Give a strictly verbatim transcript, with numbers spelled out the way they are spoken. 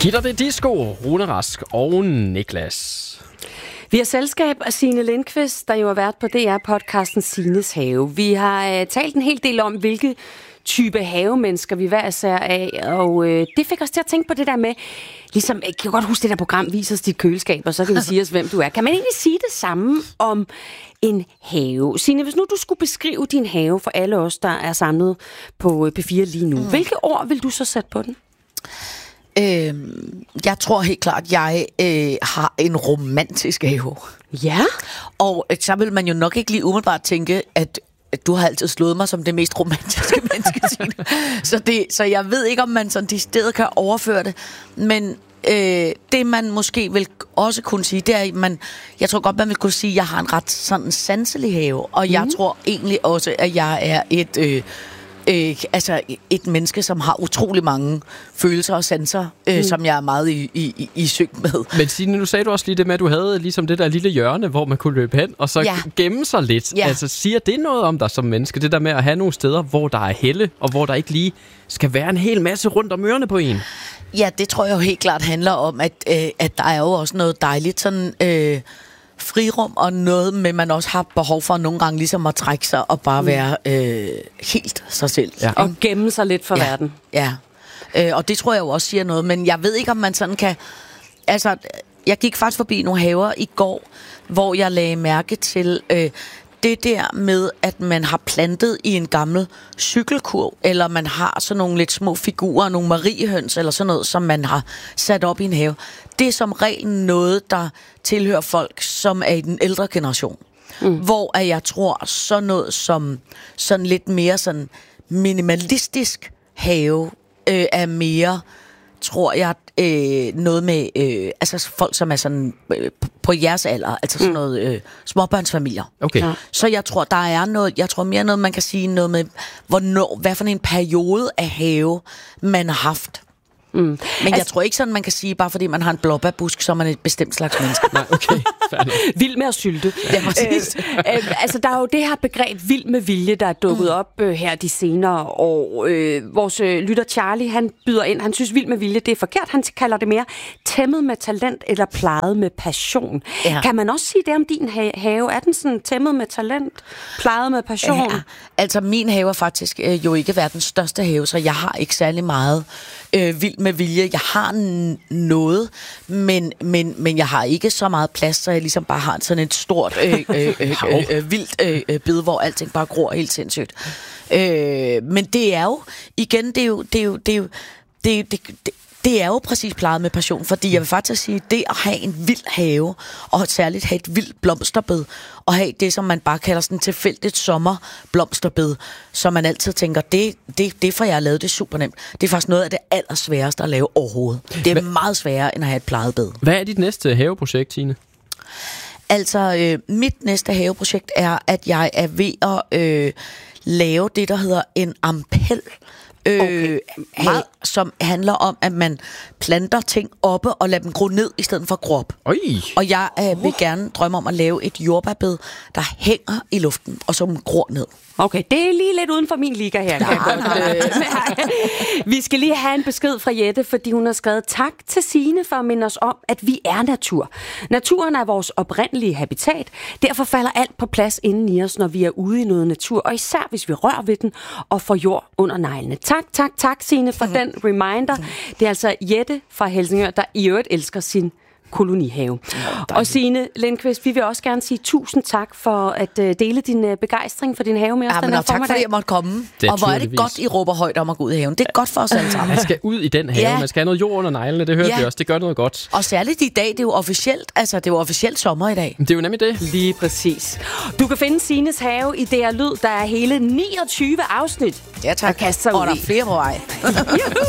Gitter det disco, Rune Rask og Niklas. Vi har selskab af Signe Lindqvist, der jo har været på D R-podcasten Signes Have. Vi har øh, talt en hel del om, hvilke type havemennesker vi hver især af, og øh, det fik os til at tænke på det der med, ligesom, jeg kan godt huske det der program, Vis os dit køleskab, og så kan vi sige os, hvem du er. Kan man egentlig sige det samme om en have? Signe, hvis nu du skulle beskrive din have for alle os, der er samlet på P fire lige nu, mm. hvilke ord vil du så sætte på den? Øh, jeg tror helt klart, at jeg øh, har en romantisk have. Ja? Og så vil man jo nok ikke lige umiddelbart tænke, at du har altid slået mig som det mest romantiske menneske. så, det, så jeg ved ikke, om man sådan de steder kan overføre det. Men øh, det, man måske vil også kunne sige, det er, at man, jeg tror godt, man vil kunne sige, at jeg har en ret sådan sanselig have. Og mm. jeg tror egentlig også, at jeg er et... Øh, Øh, altså et menneske, som har utrolig mange følelser og sanser, øh, mm. som jeg er meget i, i, i synk med. Men Signe, nu sagde du også lige det med, at du havde ligesom det der lille hjørne, hvor man kunne løbe hen, og så ja. gemme sig lidt. Ja. Altså, siger det noget om dig som menneske? Det der med at have nogle steder, hvor der er helle, og hvor der ikke lige skal være en hel masse rundt om ørerne på en? Ja, det tror jeg jo helt klart handler om, at, øh, at der er jo også noget dejligt sådan... Øh, frirum og noget med, man også har behov for nogle gange ligesom at trække sig og bare være øh, helt sig selv. Ja. Og gemme sig lidt for ja. verden. Ja, øh, og det tror jeg jo også siger noget, men jeg ved ikke, om man sådan kan... Altså, jeg gik faktisk forbi nogle haver i går, hvor jeg lagde mærke til øh, det der med, at man har plantet i en gammel cykelkurv, eller man har sådan nogle lidt små figurer, nogle mariehøns eller sådan noget, som man har sat op i en have. Det er som regel noget, der tilhører folk, som er i den ældre generation. Mm. Hvor jeg tror, sådan noget som sådan lidt mere sådan minimalistisk have øh, er mere, tror jeg, øh, noget med øh, altså folk, som er sådan øh, på jeres alder, altså sådan noget øh, småbørnsfamilier. Okay. Ja. Så jeg tror, der er noget, jeg tror mere noget, man kan sige noget med, hvornår, hvad for en periode af have, man har haft. Mm. Men altså, jeg tror ikke sådan, man kan sige, bare fordi man har en blåbærbusk, så er man et bestemt slags menneske. Nej, okay. Vild med at sylte. Ja, præcis. øh, øh, altså, der er jo det her begreb vild med vilje, der er dukket mm. op øh, her de senere år. Øh, vores øh, lytter Charlie, han byder ind. Han synes, vild med vilje, det er forkert. Han kalder det mere tæmmet med talent eller plejet med passion. Ja. Kan man også sige det om din ha- have? Er den sådan tæmmet med talent, plejet med passion? Ja, altså, min have er faktisk øh, jo ikke verdens største have, så jeg har ikke særlig meget øh, vild med vilje. Jeg har n- noget, men, men, men jeg har ikke så meget plads, så jeg ligesom bare har sådan et stort øh, øh, øh, øh, øh, vildt øh, bed, hvor alting bare gror helt sindssygt. Øh, men det er jo, igen, det er jo, det er jo, det er jo, det, det, det, det er jo præcis plejet med passion, fordi jeg vil faktisk sige, det at have en vild have, og særligt have et vildt blomsterbed, og have det, som man bare kalder sådan tilfældigt sommerblomsterbed, som man altid tænker, det, det, det får jeg lavet, det er super nemt. Det er faktisk noget af det allersværeste at lave overhovedet. Det er Hva? meget sværere, end at have et plejet bed. Hvad er dit næste haveprojekt, Signe? Altså, øh, mit næste haveprojekt er, at jeg er ved at øh, lave det, der hedder en ampel. Øh, okay. Meget, som handler om, at man planter ting oppe og lader dem gro ned, i stedet for gro op. Oj. Og jeg øh, vil gerne drømme om at lave et jordbærbed, der hænger i luften, og som gror ned. Okay, det er lige lidt uden for min liga her. Kan jeg godt, øh, vi skal lige have en besked fra Jette, fordi hun har skrevet tak til Signe for at minde os om, at vi er natur. Naturen er vores oprindelige habitat. Derfor falder alt på plads inden i os, når vi er ude i noget natur, og især hvis vi rører ved den og får jord under neglene. Tak, tak, tak Signe for mm-hmm. den reminder. Det er altså Jette fra Helsingør, der i øvrigt elsker sin kolonihave. Ja, og Signe Lindqvist, vi vil også gerne sige tusind tak for at uh, dele din uh, begejstring for din have med os. Ja, men og tak fordi jeg måtte komme. Og hvor er det godt, I råber højt om at gå ud i haven. Det er godt for os alle sammen. Man skal ud i den have. Ja. Man skal have noget jord under neglene. Det hørte ja. vi også. Det gør noget godt. Og særligt i dag, det er jo officielt, altså det er jo officielt sommer i dag. Det er jo nemlig det. Lige præcis. Du kan finde Signes have i D R Lyd. Der er hele niogtyve afsnit. Ja, tak. Og, og der er flere på vej.